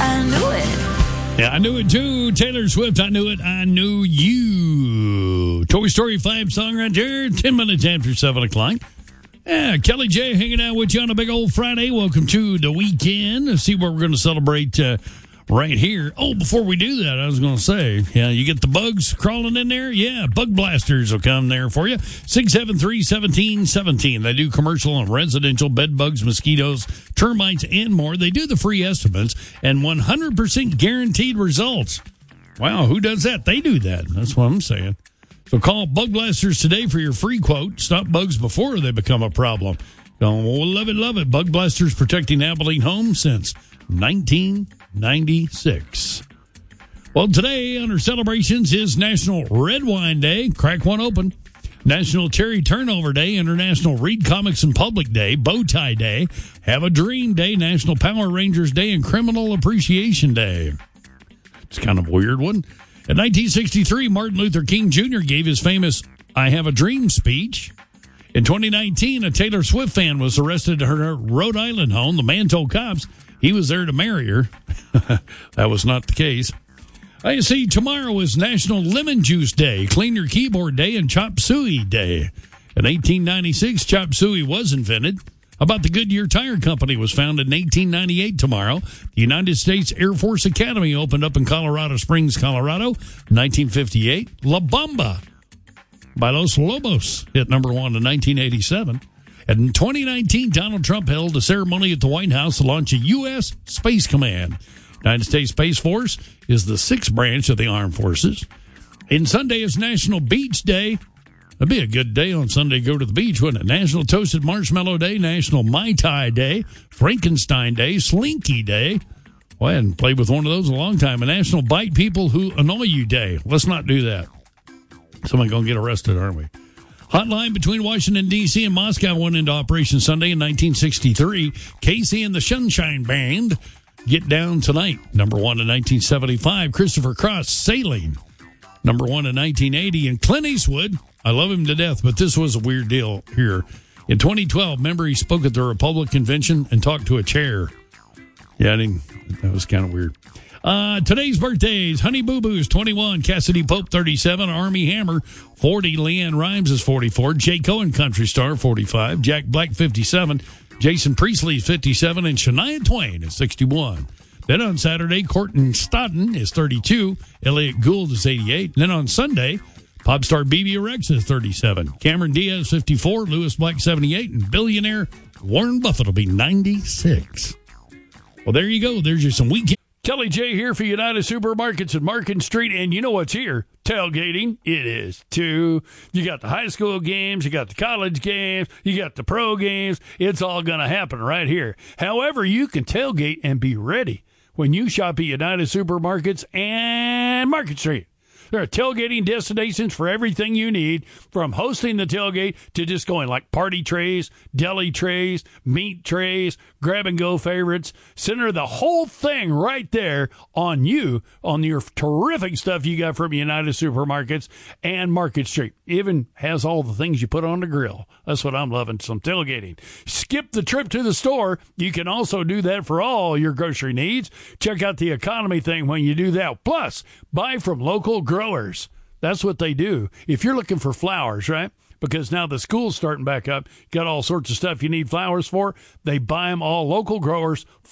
I knew it. Yeah, I knew it too. Taylor Swift, I knew it. I knew you. Toy Story 5 song right there, 10 minutes after 7 o'clock. Yeah, Kelly J hanging out with you on a big old Friday. Welcome to the weekend. Let's see what we're going to celebrate right here. Oh, before we do that, I was going to say, yeah, you get the bugs crawling in there? Yeah, Bug Blasters will come there for you. 673-1717. They do commercial and residential bed bugs, mosquitoes, termites, and more. They do the free estimates and 100% guaranteed results. Wow, who does that? They do that. That's what I'm saying. So call Bug Blasters today for your free quote. Stop bugs before they become a problem. Oh, love it, love it. Bug Blasters protecting Abilene homes since 1996. Well, today under celebrations is National Red Wine Day. Crack one open. National Cherry Turnover Day. International Read Comics in Public Day. Bow Tie Day. Have a Dream Day. National Power Rangers Day and Criminal Appreciation Day. It's kind of a weird one. In 1963, Martin Luther King Jr. gave his famous I Have a Dream speech. In 2019, a Taylor Swift fan was arrested at her Rhode Island home. The man told cops he was there to marry her. That was not the case. I see tomorrow is National Lemon Juice Day, Clean Your Keyboard Day, and Chop Suey Day. In 1896, Chop Suey was invented. How about the Goodyear Tire Company was founded in 1898 tomorrow. The United States Air Force Academy opened up in Colorado Springs, Colorado, 1958. La Bamba by Los Lobos hit number one in 1987. And in 2019, Donald Trump held a ceremony at the White House to launch a U.S. Space Command. United States Space Force is the sixth branch of the armed forces. And Sunday is National Beach Day. That'd be a good day on Sunday. Go to the beach, wouldn't it? National Toasted Marshmallow Day, National Mai Tai Day, Frankenstein Day, Slinky Day. Well, I hadn't played with one of those in a long time. A National Bite People Who Annoy You Day. Let's not do that. Somebody going to get arrested, aren't we? Hotline between Washington, D.C. and Moscow went into operation Sunday in 1963. Casey and the Sunshine Band get down tonight. Number one in 1975. Christopher Cross, Sailing. Number one in 1980. And Clint Eastwood, I love him to death, but this was a weird deal here. In 2012, remember he spoke at the Republic Convention and talked to a chair. Yeah, that was kind of weird. Today's birthdays: Honey Boo Boo's 21, Cassidy Pope 37, Army Hammer 40, Leanne Rimes is 44, Jay Cohen Country Star 45, Jack Black 57, Jason Priestley 57, and Shania Twain is 61. Then on Saturday, Courtney Stodden is 32, Elliot Gould is 88. And then on Sunday, pop star BB Rex is 37, Cameron Diaz 54, Lewis Black 78, and billionaire Warren Buffett will be 96. Well, there you go. There's your some weekend. Kelly J here for United Supermarkets at Market Street, and you know what's here? Tailgating. It is, too. You got the high school games, you got the college games, you got the pro games. It's all going to happen right here. However, you can tailgate and be ready when you shop at United Supermarkets and Market Street. There are tailgating destinations for everything you need, from hosting the tailgate to just going like party trays, deli trays, meat trays, grab-and-go favorites. Center the whole thing right there on you, on your terrific stuff you got from United Supermarkets and Market Street. Even has all the things you put on the grill. That's what I'm loving, some tailgating. Skip the trip to the store. You can also do that for all your grocery needs. Check out the economy thing when you do that. Plus, buy from local growers. That's what they do. If you're looking for flowers, right? Because now the school's starting back up, got all sorts of stuff you need flowers for. They buy them all local growers,